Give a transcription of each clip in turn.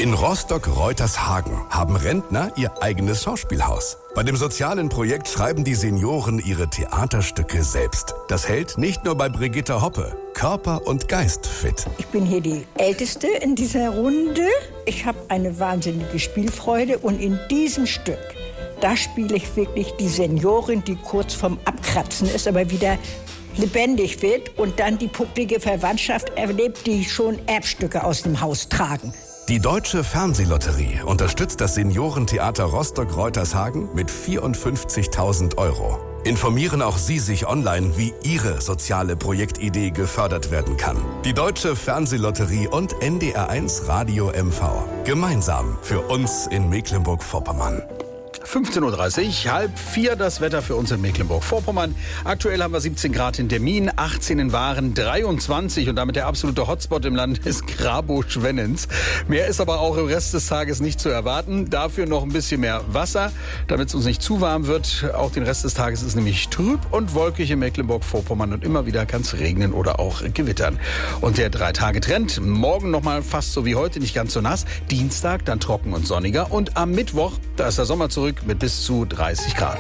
In Rostock-Reutershagen haben Rentner ihr eigenes Schauspielhaus. Bei dem sozialen Projekt schreiben die Senioren ihre Theaterstücke selbst. Das hält nicht nur bei Brigitte Hoppe Körper und Geist fit. Ich bin hier die Älteste in dieser Runde. Ich habe eine wahnsinnige Spielfreude und in diesem Stück, da spiele ich wirklich die Seniorin, die kurz vorm Abkratzen ist, aber wieder lebendig wird und dann die bucklige Verwandtschaft erlebt, die schon Erbstücke aus dem Haus tragen. Die Deutsche Fernsehlotterie unterstützt das Seniorentheater Rostock-Reutershagen mit 54.000 €. Informieren auch Sie sich online, wie Ihre soziale Projektidee gefördert werden kann. Die Deutsche Fernsehlotterie und NDR1 Radio MV. Gemeinsam für uns in Mecklenburg-Vorpommern. 15:30 Uhr, 3:30 das Wetter für uns in Mecklenburg-Vorpommern. Aktuell haben wir 17 Grad in Termin, 18 in Waren, 23 und damit der absolute Hotspot im Land ist Grabow-Schwennens. Mehr ist aber auch im Rest des Tages nicht zu erwarten. Dafür noch ein bisschen mehr Wasser, damit es uns nicht zu warm wird. Auch den Rest des Tages ist nämlich trüb und wolkig in Mecklenburg-Vorpommern und immer wieder kann es regnen oder auch gewittern. Und der 3-Tage-Trend, morgen nochmal fast so wie heute, nicht ganz so nass. Dienstag dann trocken und sonniger und am Mittwoch, da ist der Sommer zurück, mit bis zu 30 Grad.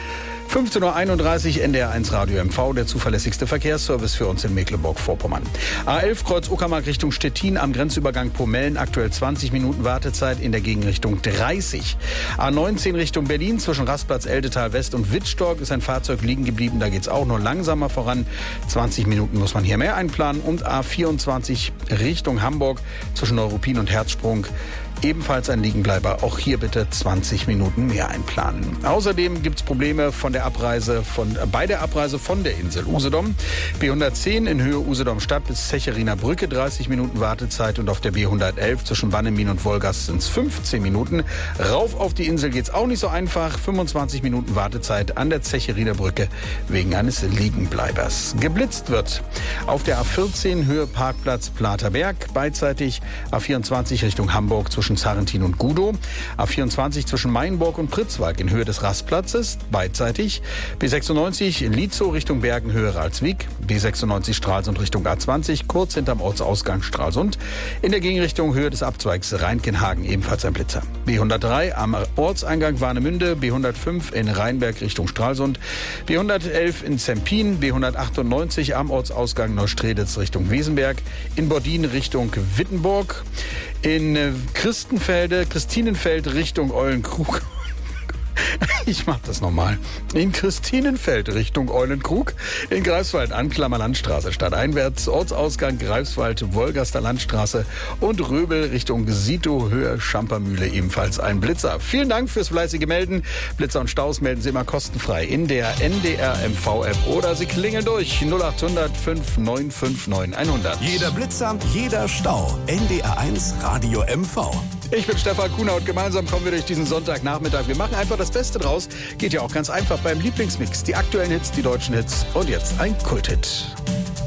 15:31 Uhr, NDR1 Radio MV, der zuverlässigste Verkehrsservice für uns in Mecklenburg-Vorpommern. A11 Kreuz Uckermark Richtung Stettin am Grenzübergang Pomellen, aktuell 20 Minuten Wartezeit, in der Gegenrichtung 30. A19 Richtung Berlin zwischen Rastplatz Eldetal West und Wittstock ist ein Fahrzeug liegen geblieben, da geht es auch nur langsamer voran. 20 Minuten muss man hier mehr einplanen. Und A24 Richtung Hamburg zwischen Neuruppin und Herzsprung. Ebenfalls ein Liegenbleiber. Auch hier bitte 20 Minuten mehr einplanen. Außerdem gibt es Probleme bei der Abreise von der Insel Usedom. B110 in Höhe Usedom Stadt bis Zecheriner Brücke 30 Minuten Wartezeit und auf der B111 zwischen Bannemin und Wolgast sind es 15 Minuten. Rauf auf die Insel geht's auch nicht so einfach. 25 Minuten Wartezeit an der Zecheriner Brücke wegen eines Liegenbleibers. Geblitzt wird auf der A14 Höhe Parkplatz Platerberg. Beidseitig A24 Richtung Hamburg zwischen Zarrentin und Gudow. A24 zwischen Mainburg und Pritzwalk in Höhe des Rastplatzes. Beidseitig. B96 in Lietzow Richtung Bergen Höhe Ralswiek. B96 Stralsund Richtung A20 kurz hinterm Ortsausgang Stralsund. In der Gegenrichtung Höhe des Abzweigs Rheinkenhagen ebenfalls ein Blitzer. B103 am Ortseingang Warnemünde. B105 in Rheinberg Richtung Stralsund. B111 in Zempin. B198 am Ortsausgang Neustreditz Richtung Wesenberg. In Bordin Richtung Wittenburg. In Christinenfeld Richtung Eulenkrug. Ich mach das nochmal. In Christinenfeld Richtung Eulenkrug. In Greifswald Anklammer Landstraße stadteinwärts. Ortsausgang Greifswald Wolgaster Landstraße. Und Röbel Richtung Sito Höhe Schampermühle ebenfalls ein Blitzer. Vielen Dank fürs fleißige Melden. Blitzer und Staus melden Sie immer kostenfrei in der NDR MV App oder Sie klingeln durch 0800 5959 100. Jeder Blitzer, jeder Stau. NDR1 Radio MV. Ich bin Stefan Kuhner und gemeinsam kommen wir durch diesen Sonntagnachmittag. Wir machen einfach das Beste draus. Geht ja auch ganz einfach beim Lieblingsmix. Die aktuellen Hits, die deutschen Hits und jetzt ein Kulthit.